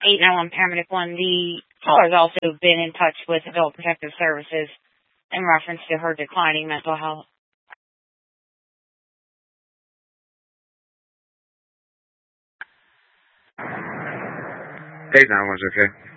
891 Paramedic 1. The caller has also been in touch with Adult Protective Services in reference to her declining mental health. 891's okay.